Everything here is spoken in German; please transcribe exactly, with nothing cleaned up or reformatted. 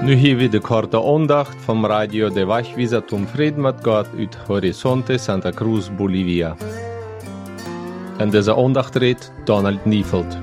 Nu hier wieder korte Andacht vom Radio de Wachwieser zum Frieden mit Gott ut Horizonte Santa Cruz, Bolivia. In dieser Andacht redet Donald Niefeld.